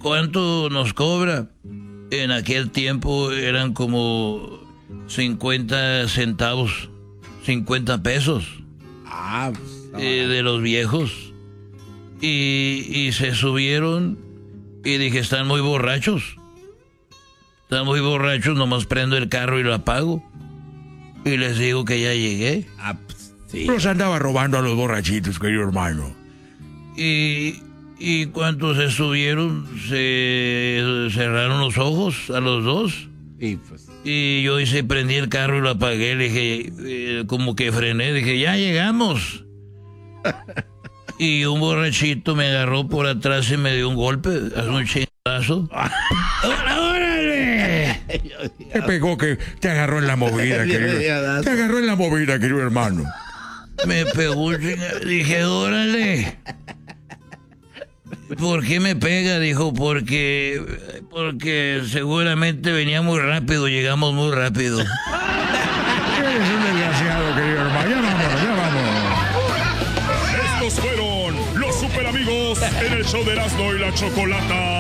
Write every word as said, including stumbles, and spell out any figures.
¿cuánto nos cobra? En aquel tiempo eran como cincuenta centavos, cincuenta pesos. Ah, pues, eh, de los viejos. Y, y se subieron y dije, están muy borrachos. Están muy borrachos, nomás prendo el carro y lo apago. Y les digo que ya llegué. Ah, pues, sí. Los andaba robando a los borrachitos, querido hermano. Y, y cuando se subieron, se cerraron los ojos a los dos. Y pues... Y yo hice, prendí el carro y lo apagué. Le dije, eh, como que frené, dije, ya llegamos. Y un borrachito me agarró por atrás y me dio un golpe, hace un chingazo. ¡Órale! Te pegó, que te agarró en la movida, querido. Te agarró en la movida, querido hermano. Me pegó un chingazo. Dije, órale. ¿Por qué me pega? Dijo, porque, porque seguramente venía muy rápido, llegamos muy rápido. Eres un desgraciado, querido hermano. Ya vámonos, ya vámonos. Estos fueron los super amigos en el show de Erasmo y la Chocolata.